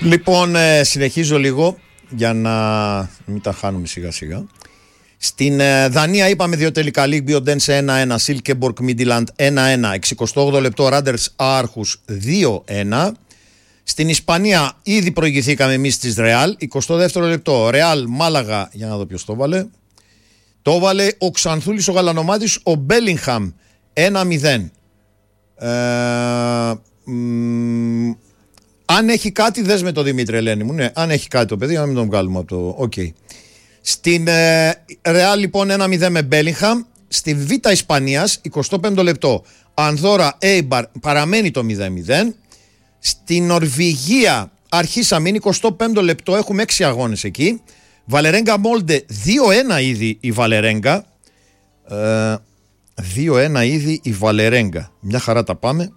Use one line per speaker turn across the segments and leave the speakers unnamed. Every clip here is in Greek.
Λοιπόν, συνεχίζω λίγο για να μην τα χάνουμε σιγά σιγά. Στην Δανία είπαμε 2 τελικά, League Biodense 1-1, Silkeborg Midtjylland 1-1, 68 λεπτό Randers Aarhus 2-1. Στην Ισπανία ήδη προηγηθήκαμε εμείς στις Real, 22 λεπτό Real Μάλαγα, για να δω ποιος το βάλε. Το βάλε ο Ξανθούλης ο Γαλανομάτης, ο Μπέλιγχαμ 1-0. Αν έχει κάτι, δες με το Δημήτρη, Ελένη μου. Ναι, αν έχει κάτι το παιδί, να μην τον βγάλουμε από το. Okay. Στην Real λοιπόν 1-0 με Μπέλιγχαμ. Στη Β' Ισπανίας 25 λεπτό Ανδόρα Έιμπαρ, παραμένει το 0-0. Στην Νορβηγία αρχίσαμε, είναι 25 λεπτό, έχουμε 6 αγώνες εκεί. Βαλερέγκα Μόλντε 2-1 ήδη η Βαλερέγκα. 2-1 ήδη η Βαλερέγκα. Μια χαρά τα πάμε.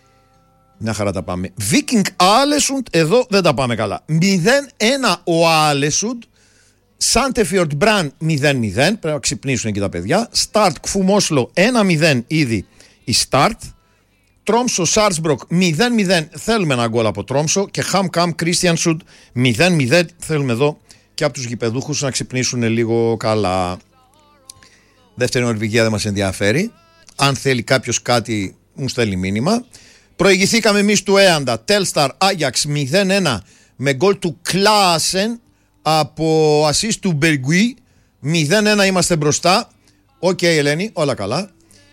Βίκινγκ Άλεσουντ, εδώ δεν τα πάμε καλά. 0-1 ο Άλεσουντ. Σάντεφιορντ Μπραν 0-0. Πρέπει να ξυπνήσουν εκεί τα παιδιά. Σταρτ Κφουμόσλο 1-0 ήδη η Σταρτ. Τρόμσο Σάρσμπροκ 0-0. Θέλουμε ένα γκολ από Τρόμσο. Και Χαμ Καμ Κρίστιανσουντ 0-0. Θέλουμε εδώ και από τους γηπεδούχους να ξυπνήσουν λίγο καλά. Δεύτερη Νορβηγία δεν μας ενδιαφέρει. Αν θέλει κάποιος κάτι, μου στέλνει μήνυμα. Προηγηθήκαμε εμείς του Έαντα. Τέλσταρ Άγιαξ 0-1 με γκολ του Κλάσεν από ασίστ του Μπεργκουί. 0-1 είμαστε μπροστά. Οκ, Ελένη, όλα καλά.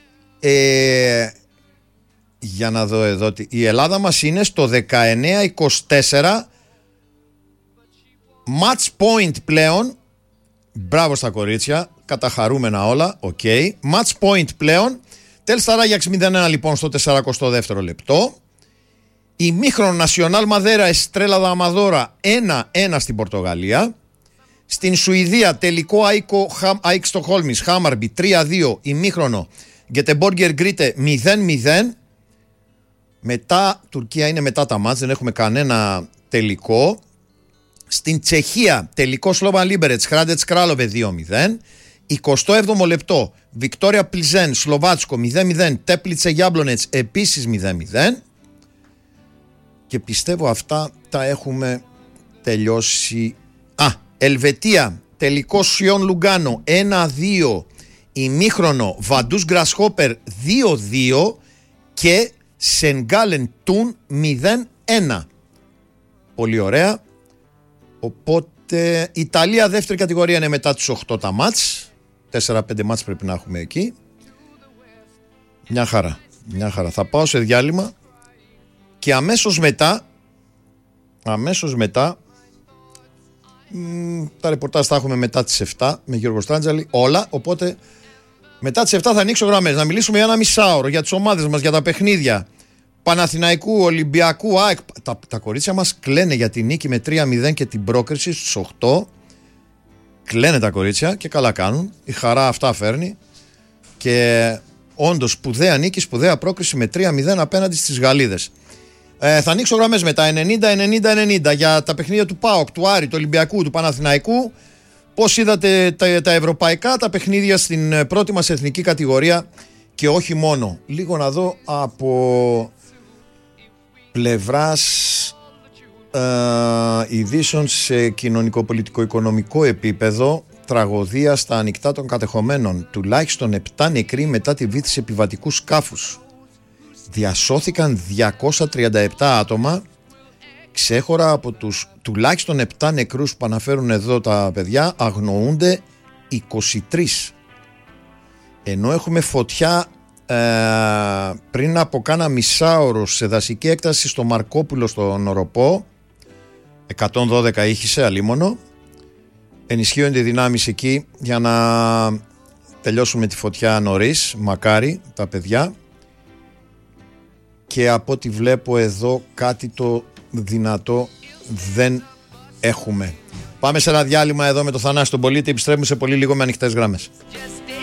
Για να δω εδώ. Η Ελλάδα μας είναι στο 19-24. Match point πλέον. Μπράβο στα κορίτσια. Καταχαρούμενα όλα. Οκ. Match point πλέον. Τέλσταρ Άγιαξ 0-1 λοιπόν στο 42ο λεπτό. Ημίχρονο Νασιονάλ Μαδέρα Εστρέλα Αμαδόρα 1-1 στην Πορτογαλία. Στην Σουηδία τελικό ΑΕΚ Στοκχόλμης Χάμαρμπι 3-2 ημίχρονο. Γκετεμπόργκερ Γκρίτε 0-0. Μετά Τουρκία είναι μετά τα μάτς, δεν έχουμε κανένα τελικό. Στην Τσεχία τελικό Σλόβαν Λίμπερετς Χράντετς Κράλοβε 2-0. 27ο λεπτό Βικτόρια Πλιζέν Σλοβάτσκο 0-0. Τέπλιτσε Γιάμπλονετς επίσης 0-0. Και πιστεύω αυτά τα έχουμε τελειώσει. Ελβετία τελικό Σιόν Λουγκάνο 1-2 ημίχρονο. Βαντούς Γκρασχόπερ 2-2 και Σενγκάλεν Τούν 0-1. Πολύ ωραία. Οπότε Ιταλία δεύτερη κατηγορία είναι μετά τους 8 τα μάτς. 4-5 μάτς πρέπει να έχουμε εκεί. Μια χαρά. Θα πάω σε διάλειμμα και αμέσως μετά τα ρεπορτάζ θα έχουμε μετά τις 7 με Γιώργο Στράντζαλη όλα, οπότε μετά τις 7 θα ανοίξω γραμμές να μιλήσουμε για ένα μισάωρο για τις ομάδες μας, για τα παιχνίδια Παναθηναϊκού, Ολυμπιακού, ΑΕΚ. Τα κορίτσια μας κλαίνε για τη νίκη με 3-0 και την πρόκριση στους 8. Κλαίνε τα κορίτσια και καλά κάνουν. Η χαρά αυτά φέρνει. Και όντως σπουδαία νίκη, σπουδαία πρόκριση με 3-0 απέναντι στις Γαλλίδες. Θα ανοίξω γραμμές μετά 90-90-90 για τα παιχνίδια του ΠΑΟΚ, του Άρη, του Ολυμπιακού, του Παναθηναϊκού. Πώς είδατε τα ευρωπαϊκά, τα παιχνίδια στην πρώτη μας εθνική κατηγορία και όχι μόνο. Λίγο να δω από πλευράς ειδήσεων σε κοινωνικο-πολιτικο-οικονομικό επίπεδο. Τραγωδία στα ανοιχτά των κατεχομένων. Τουλάχιστον 7 νεκροί μετά τη βύθιση επιβατικού σκάφους. Διασώθηκαν 237 άτομα. Ξέχωρα από τους τουλάχιστον 7 νεκρούς που αναφέρουν εδώ τα παιδιά, αγνοούνται 23. Ενώ έχουμε φωτιά πριν από κάνα μισάωρο σε δασική έκταση στο Μαρκόπουλο στον Οροπό. 112 ήχησε αλίμονο. Ενισχύονται οι δυνάμεις εκεί για να τελειώσουμε τη φωτιά νωρίς. Μακάρι τα παιδιά. Και από ό,τι βλέπω εδώ κάτι το δυνατό δεν έχουμε. Πάμε σε ένα διάλειμμα εδώ με το Θανάση τον Πολίτη. Επιστρέφουμε σε πολύ λίγο με ανοιχτές γραμμές.